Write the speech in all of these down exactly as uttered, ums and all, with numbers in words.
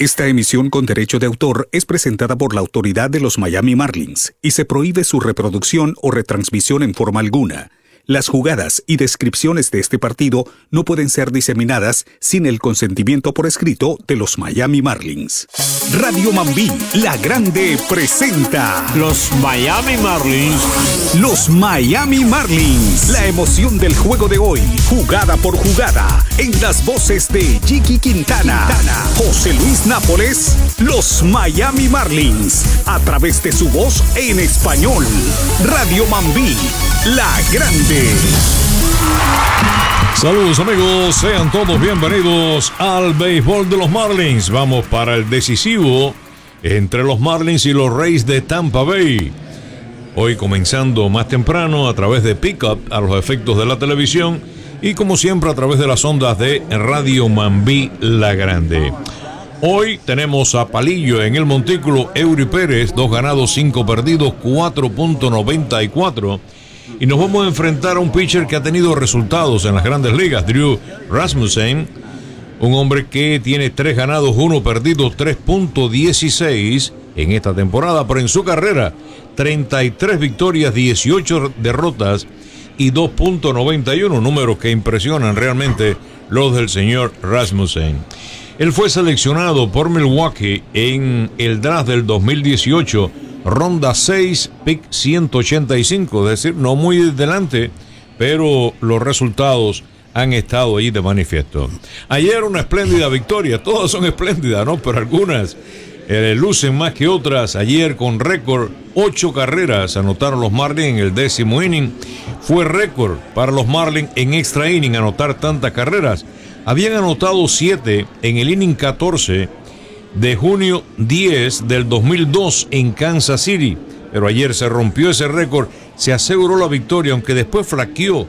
Esta emisión con derecho de autor es presentada por la autoridad de los Miami Marlins y se prohíbe su reproducción o retransmisión en forma alguna. Las jugadas y descripciones de este partido no pueden ser diseminadas sin el consentimiento por escrito de los Miami Marlins. Radio Mambí, la grande, presenta Los Miami Marlins. Los Miami Marlins. La emoción del juego de hoy, jugada por jugada, en las voces de Jiki Quintana, Quintana, José Luis Nápoles, los Miami Marlins, a través de su voz en español. Radio Mambí, la grande. Saludos amigos, sean todos bienvenidos al béisbol de los Marlins. Vamos para el decisivo entre los Marlins y los Rays de Tampa Bay. Hoy comenzando más temprano a través de Pickup a los efectos de la televisión y como siempre a través de las ondas de Radio Mambí La Grande. Hoy tenemos a Palillo en el montículo, Eury Pérez, dos ganados, cinco perdidos, cuatro punto noventa y cuatro. Y nos vamos a enfrentar a un pitcher que ha tenido resultados en las grandes ligas, Drew Rasmussen, un hombre que tiene tres ganados, uno perdido, tres punto dieciséis en esta temporada, pero en su carrera, treinta y tres victorias, dieciocho derrotas y dos punto noventa y uno, números que impresionan realmente los del señor Rasmussen. Él fue seleccionado por Milwaukee en el draft del dos mil dieciocho, ronda seis, pick ciento ochenta y cinco, es decir, no muy delante, pero los resultados han estado ahí de manifiesto. Ayer una espléndida victoria, todas son espléndidas, ¿no? Pero algunas eh, lucen más que otras. Ayer con récord, ocho carreras anotaron los Marlins en el décimo inning. Fue récord para los Marlins en extra inning anotar tantas carreras. Habían anotado siete en el inning catorce de junio diez del dos mil dos en Kansas City, pero ayer se rompió ese récord, se aseguró la victoria, aunque después flaqueó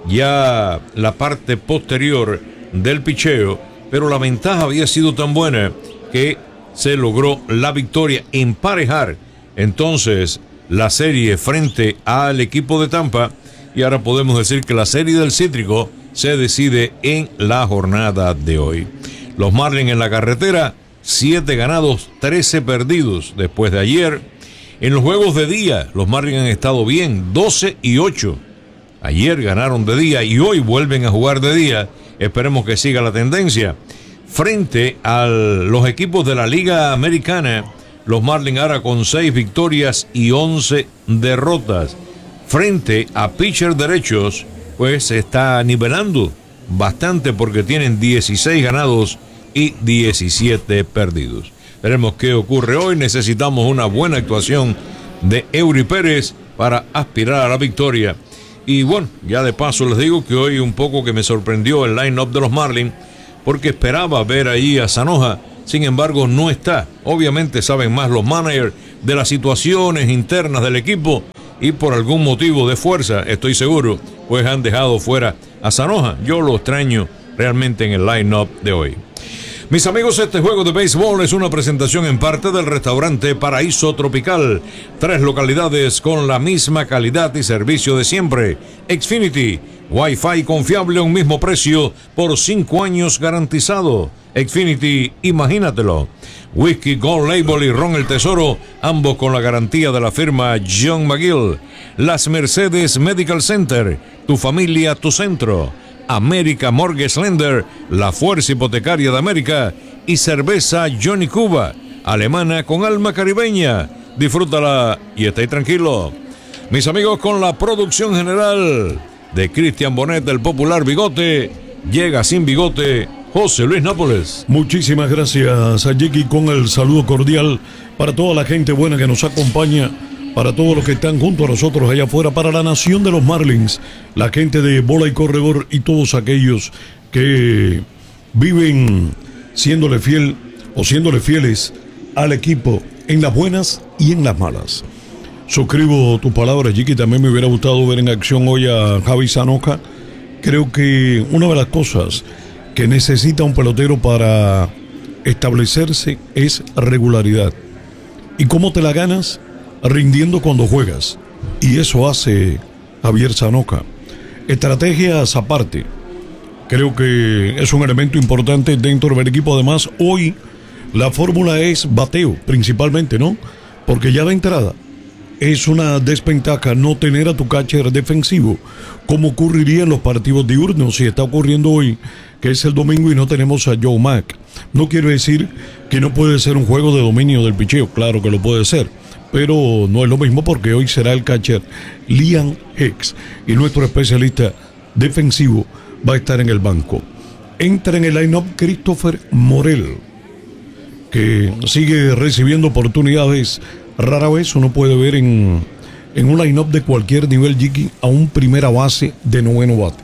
ya la parte posterior del picheo, pero la ventaja había sido tan buena que se logró la victoria, emparejar entonces la serie frente al equipo de Tampa, y ahora podemos decir que la serie del Cítrico se decide en la jornada de hoy. Los Marlins en la carretera, siete ganados, trece perdidos después de ayer. En los juegos de día, los Marlins han estado bien, doce y ocho. Ayer ganaron de día y hoy vuelven a jugar de día. Esperemos que siga la tendencia. Frente a los equipos de la Liga Americana, los Marlins ahora con seis victorias y once derrotas. Frente a pitchers derechos, pues se está nivelando bastante porque tienen dieciséis ganados y diecisiete perdidos. Veremos qué ocurre hoy. Necesitamos una buena actuación de Eury Pérez para aspirar a la victoria. Y bueno, ya de paso les digo que hoy un poco que me sorprendió el line-up de los Marlins, porque esperaba ver ahí a Zanoja, sin embargo no está. Obviamente saben más los managers de las situaciones internas del equipo y por algún motivo de fuerza, estoy seguro, pues han dejado fuera a Zanoja. Yo lo extraño realmente en el line-up de hoy. Mis amigos, este juego de béisbol es una presentación en parte del restaurante Paraíso Tropical. Tres localidades con la misma calidad y servicio de siempre. Xfinity, Wi-Fi confiable a un mismo precio por cinco años garantizado. Xfinity, imagínatelo. Whisky Gold Label y Ron el Tesoro, ambos con la garantía de la firma John McGill. Las Mercedes Medical Center, tu familia, tu centro. América Mortgage Lender, la fuerza hipotecaria de América, y cerveza Johnny Cuba, alemana con alma caribeña. Disfrútala y esté tranquilo. Mis amigos, con la producción general de Cristian Bonet, del popular Bigote, llega sin bigote José Luis Nápoles. Muchísimas gracias a Jiki, con el saludo cordial para toda la gente buena que nos acompaña, para todos los que están junto a nosotros allá afuera, para la nación de los Marlins, la gente de Bola y Corredor y todos aquellos que viven siéndole fiel o siéndole fieles al equipo en las buenas y en las malas. Suscribo tus palabras, Jiki. También me hubiera gustado ver en acción hoy a Javi Zanoja. Creo que una de las cosas que necesita un pelotero para establecerse es regularidad. ¿Y cómo te la ganas? Rindiendo cuando juegas, y eso hace Javier Zanoja. Estrategias aparte, creo que es un elemento importante dentro del equipo. Además, hoy La fórmula es bateo, principalmente, ¿no? Porque ya de entrada es una desventaja no tener a tu catcher defensivo, como ocurriría en los partidos diurnos, si está ocurriendo hoy, que es el domingo y no tenemos a Joe Mack. No quiere decir que no puede ser un juego de dominio del picheo, claro que lo puede ser, pero no es lo mismo porque hoy será el catcher Liam Hicks y nuestro especialista defensivo va a estar en el banco. Entra en el line-up Christopher Morel, que sigue recibiendo oportunidades. Rara vez uno puede ver en, en un line-up de cualquier nivel, Jiki, a un primera base de noveno bate.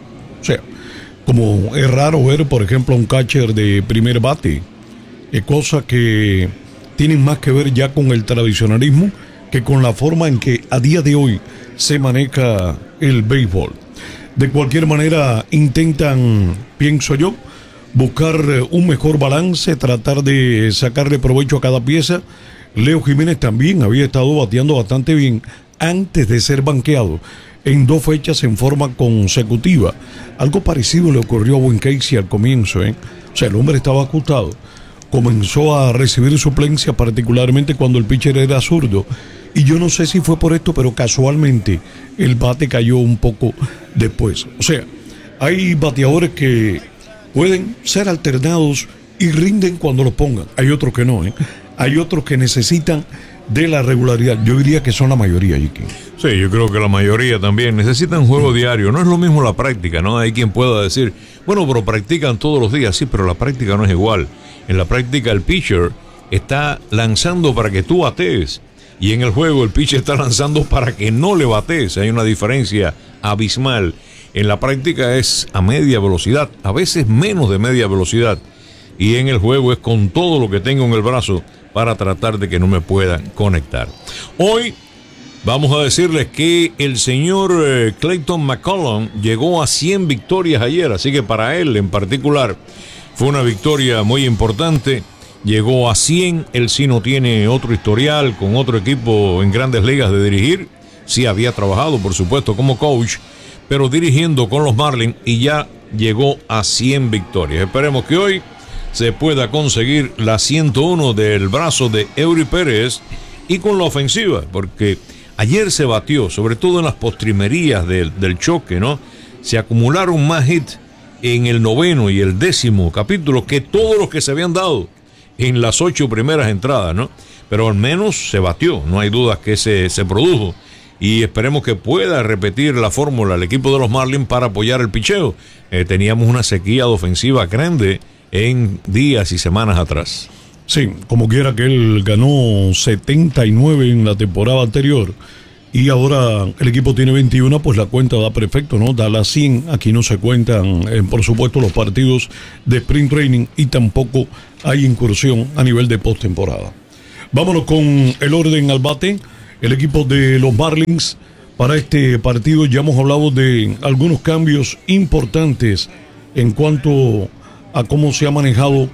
O sea, como es raro ver, por ejemplo, a un catcher de primer bate, eh, cosa que tienen más que ver ya con el tradicionalismo que con la forma en que a día de hoy se maneja el béisbol. De cualquier manera, intentan, pienso yo, buscar un mejor balance, tratar de sacarle provecho a cada pieza. Leo Jiménez también había estado bateando bastante bien antes de ser banqueado en dos fechas en forma consecutiva. Algo parecido le ocurrió a Win Casey al comienzo, ¿eh? O sea, el hombre estaba acostado. Comenzó a recibir suplencia, particularmente cuando el pitcher era zurdo. Y yo no sé si fue por esto, pero casualmente el bate cayó un poco después. O sea, hay bateadores que pueden ser alternados y rinden cuando los pongan. Hay otros que no, ¿eh? Hay otros que necesitan de la regularidad. Yo diría que son la mayoría, Jiki. Sí, yo creo que la mayoría también necesitan juego diario. No es lo mismo la práctica, ¿no? Hay quien pueda decir, bueno, pero practican todos los días. Sí, pero la práctica no es igual. En la práctica el pitcher está lanzando para que tú batees. Y en el juego el pitcher está lanzando para que no le batees. Hay una diferencia abismal. En la práctica es a media velocidad, a veces menos de media velocidad. Y en el juego es con todo lo que tengo en el brazo para tratar de que no me puedan conectar. Hoy vamos a decirles que el señor eh, Clayton McCollum llegó a cien victorias ayer, así que para él en particular fue una victoria muy importante. Llegó a cien, él sí no tiene otro historial con otro equipo en grandes ligas de dirigir. Sí había trabajado, por supuesto, como coach, pero dirigiendo con los Marlins y ya llegó a cien victorias. Esperemos que hoy se pueda conseguir la ciento uno del brazo de Eury Pérez y con la ofensiva, porque ayer se batió, sobre todo en las postrimerías del, del choque, ¿no? Se acumularon más hits en el noveno y el décimo capítulo que todos los que se habían dado en las ocho primeras entradas, ¿no? Pero al menos se batió, no hay dudas que se, se produjo. Y esperemos que pueda repetir la fórmula el equipo de los Marlins para apoyar el picheo. Eh, teníamos una sequía de ofensiva grande en días y semanas atrás. Sí, como quiera que él ganó setenta y nueve en la temporada anterior y ahora el equipo tiene veintiuno, pues la cuenta da perfecto, ¿no? Da las cien, aquí no se cuentan, eh, por supuesto, los partidos de sprint training y tampoco hay incursión a nivel de postemporada. Vámonos con el orden al bate. El equipo de los Marlins para este partido, ya hemos hablado de algunos cambios importantes en cuanto a cómo se ha manejado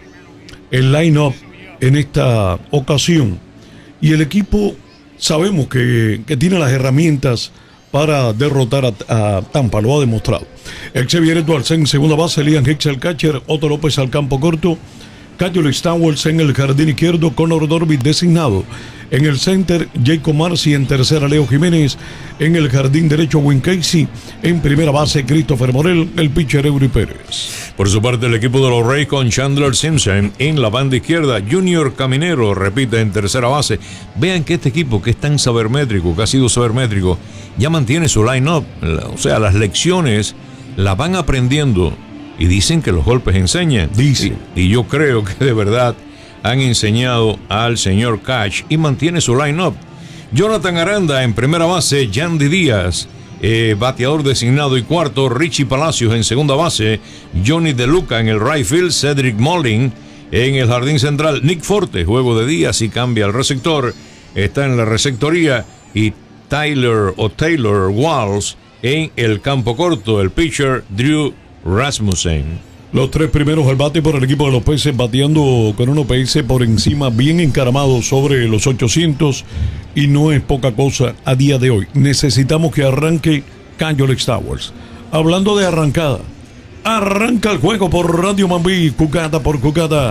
el line-up en esta ocasión. Y el equipo sabemos que, que tiene las herramientas para derrotar a, a Tampa, lo ha demostrado. Xavier Edwards en segunda base, Liam Hicks el catcher, Otto López al campo corto, Kyle Stowers en el jardín izquierdo, Connor Dorbit designado. En el center, Jacob Marcy. En tercera, Leo Jiménez. En el jardín derecho, Win Casey. En primera base, Christopher Morel. El pitcher, Eury Pérez. Por su parte, el equipo de los Rays con Chandler Simpson en la banda izquierda. Junior Caminero repite en tercera base. Vean que este equipo, que es tan sabermétrico, que ha sido sabermétrico, ya mantiene su line-up. O sea, las lecciones las van aprendiendo. Y dicen que los golpes enseñan. Dice. Y, y yo creo que de verdad han enseñado al señor Cash y mantiene su line-up. Jonathan Aranda en primera base, Yandy Díaz, eh, bateador designado y cuarto, Richie Palacios en segunda base, Johnny De Luca en el right field, Cedric Mullin en el jardín central, Nick Forte, juego de Díaz y cambia al receptor, está en la receptoría, y Tyler o Taylor Walls en el campo corto, el pitcher Drew Rasmussen. Los tres primeros al bate por el equipo de los Peces, bateando con un O P S por encima, bien encaramado sobre los ochocientos, y no es poca cosa a día de hoy. Necesitamos que arranque Kyle Stowers. Hablando de arrancada, arranca el juego por Radio Mambí, Cucata por Cucata.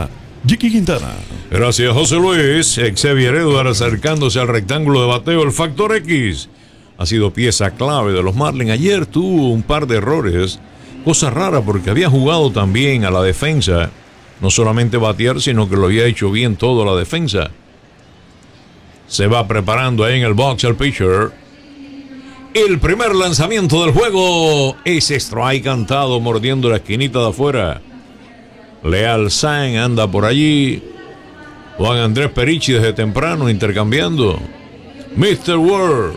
Jiki Quintana. Gracias, José Luis. Xavier Edwards acercándose al rectángulo de bateo. El factor X ha sido pieza clave de los Marlins. Ayer tuvo un par de errores. Cosa rara porque había jugado también a la defensa. No solamente batear, sino que lo había hecho bien todo la defensa. Se va preparando ahí en el box el pitcher. El primer lanzamiento del juego es strike cantado, mordiendo la esquinita de afuera. Leal San anda por allí. Juan Andrés Perichi desde temprano intercambiando. mister World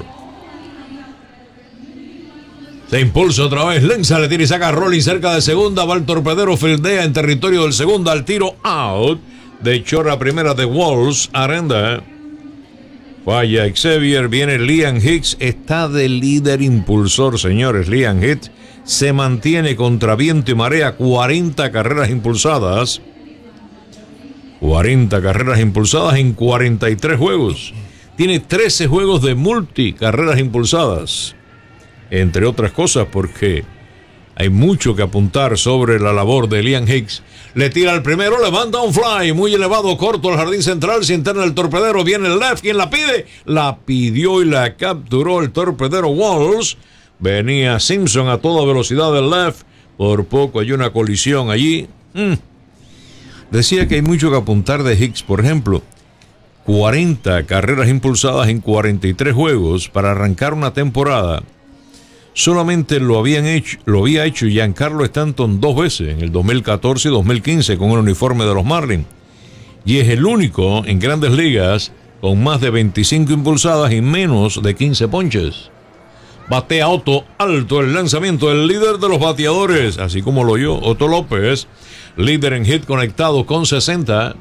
se impulsa otra vez, lanza, le tira y saca a Rolling cerca de segunda. Va el torpedero, fildea en territorio del segundo al tiro, out. De chorra primera de Walls, Aranda. Falla Xavier, viene Liam Hicks, está de líder impulsor, señores. Liam Hicks se mantiene contra viento y marea, cuarenta carreras impulsadas. cuarenta carreras impulsadas en cuarenta y tres juegos. Tiene trece juegos de multicarreras impulsadas. Entre otras cosas porque hay mucho que apuntar sobre la labor de Liam Hicks. Le tira el primero, levanta un fly muy elevado, corto al jardín central, se interna el torpedero, viene el left, ¿quién la pide? La pidió y la capturó el torpedero Walls. Venía Simpson a toda velocidad del left, por poco hay una colisión allí. Mm. Decía que hay mucho que apuntar de Hicks, por ejemplo, cuarenta carreras impulsadas en cuarenta y tres juegos para arrancar una temporada. Solamente lo habían hecho, lo había hecho Giancarlo Stanton dos veces, en el dos mil catorce y dos mil quince, con el uniforme de los Marlins. Y es el único en Grandes Ligas con más de veinticinco impulsadas y menos de quince ponches. Batea Otto alto, el lanzamiento del líder de los bateadores, así como lo oyó Otto López, líder en hit conectado con sesenta.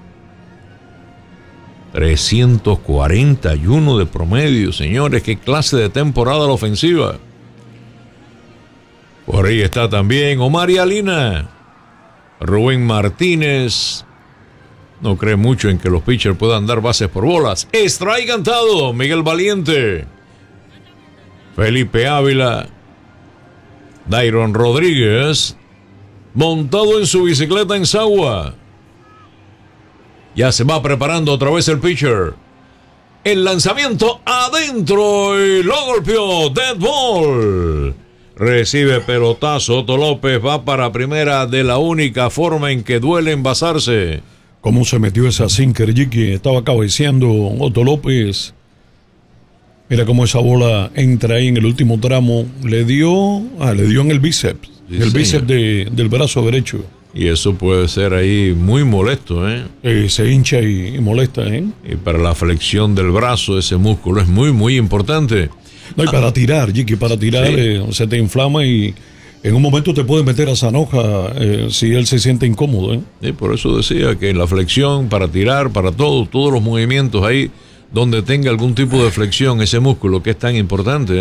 trescientos cuarenta y uno de promedio, señores, qué clase de temporada la ofensiva. Por ahí está también Omar Alina. Rubén Martínez no cree mucho en que los pitchers puedan dar bases por bolas. Strike cantado, Miguel Valiente. Felipe Ávila. Dairon Rodríguez, montado en su bicicleta en Sagua. Ya se va preparando otra vez el pitcher. El lanzamiento adentro y lo golpeó. Dead ball. Recibe pelotazo, Otto López va para primera de la única forma en que duele envasarse. ¿Cómo se metió esa sinker, Jiki? Estaba cabeceando Otto López. Mira cómo esa bola entra ahí en el último tramo. Le dio, ah, le dio en el bíceps. Sí, el bíceps de, del brazo derecho. Y eso puede ser ahí muy molesto, ¿eh? eh se hincha y, y molesta, ¿eh? Y para la flexión del brazo, ese músculo es muy, muy importante. No, y para tirar, Jiki, para tirar sí. eh, se te inflama y en un momento te puede meter a Sanoja eh, si él se siente incómodo, ¿eh? Sí, por eso decía que la flexión, para tirar, para todo, todos los movimientos ahí donde tenga algún tipo de flexión, ese músculo que es tan importante.